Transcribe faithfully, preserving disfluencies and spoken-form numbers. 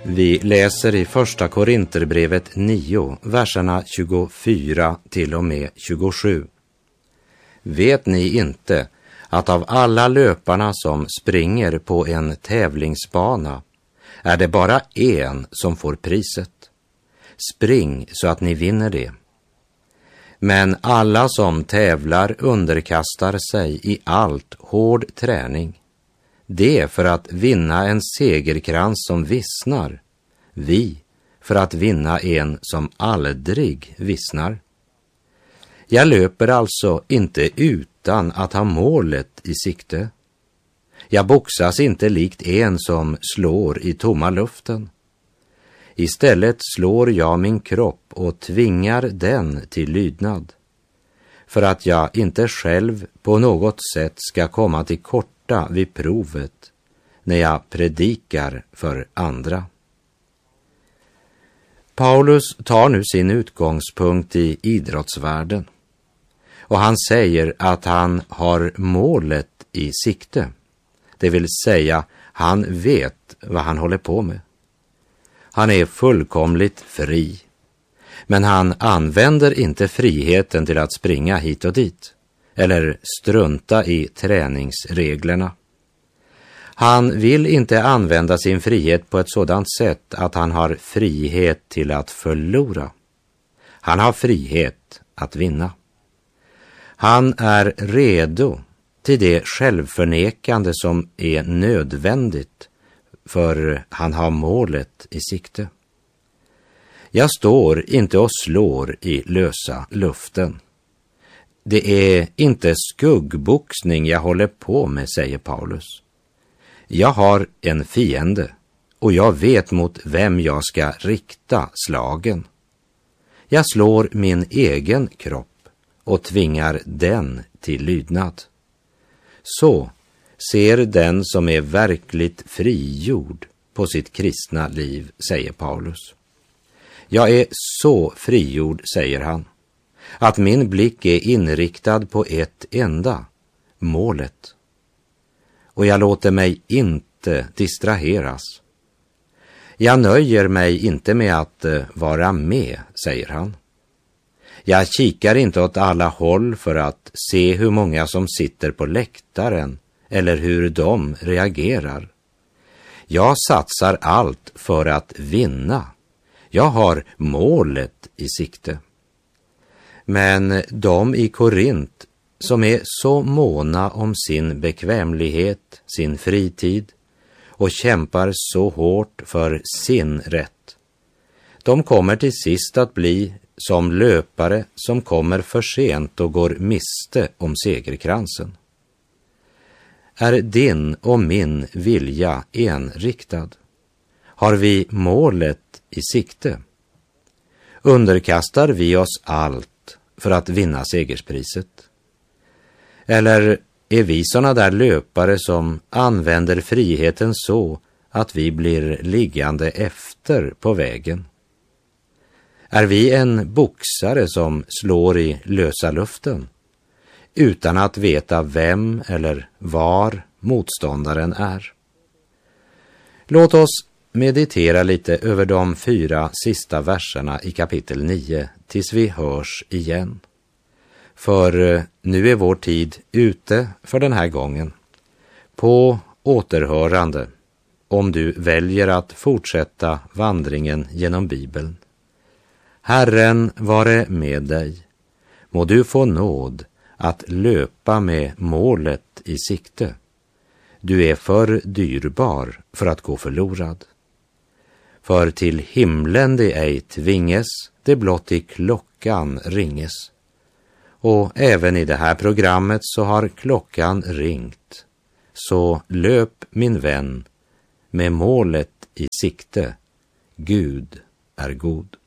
Vi läser i första Korinterbrevet nio, verserna tjugofyra till och med tjugosju. Vet ni inte att av alla löparna som springer på en tävlingsbana är det bara en som får priset? Spring så att ni vinner det. Men alla som tävlar underkastar sig i allt hård träning. Det för att vinna en segerkrans som vissnar, vi för att vinna en som aldrig vissnar. Jag löper alltså inte utan att ha målet i sikte. Jag boxas inte likt en som slår i tomma luften. Istället slår jag min kropp och tvingar den till lydnad, för att jag inte själv på något sätt ska komma till korta vid provet när jag predikar för andra. Paulus tar nu sin utgångspunkt i idrottsvärlden, och han säger att han har målet i sikte. Det vill säga, han vet vad han håller på med. Han är fullkomligt fri, men han använder inte friheten till att springa hit och dit eller strunta i träningsreglerna. Han vill inte använda sin frihet på ett sådant sätt att han har frihet till att förlora. Han har frihet att vinna. Han är redo till det självförnekande som är nödvändigt, för han har målet i sikte. Jag står inte och slår i lösa luften. Det är inte skuggboxning jag håller på med, säger Paulus. Jag har en fiende och jag vet mot vem jag ska rikta slagen. Jag slår min egen kropp och tvingar den till lydnad. Så ser den som är verkligt frigjord på sitt kristna liv, säger Paulus. Jag är så frigjord, säger han, att min blick är inriktad på ett enda, målet. Och jag låter mig inte distraheras. Jag nöjer mig inte med att vara med, säger han. Jag kikar inte åt alla håll för att se hur många som sitter på läktaren eller hur de reagerar. Jag satsar allt för att vinna. Jag har målet i sikte. Men de i Korint som är så måna om sin bekvämlighet, sin fritid och kämpar så hårt för sin rätt, de kommer till sist att bli som löpare som kommer för sent och går miste om segerkransen. Är din och min vilja enriktad? Har vi målet i sikte? Underkastar vi oss allt för att vinna segerspriset? Eller är vi såna där löpare som använder friheten så att vi blir liggande efter på vägen? Är vi en boxare som slår i lösa luften utan att veta vem eller var motståndaren är? Låt oss meditera lite över de fyra sista verserna i kapitel nio tills vi hörs igen. För nu är vår tid ute för den här gången. På återhörande, om du väljer att fortsätta vandringen genom Bibeln. Herren vare med dig. Må du få nåd att löpa med målet i sikte. Du är för dyrbar för att gå förlorad. För till himlen det ej tvinges, det blott i klockan ringes. Och även i det här programmet så har klockan ringt. Så löp min vän med målet i sikte. Gud är god.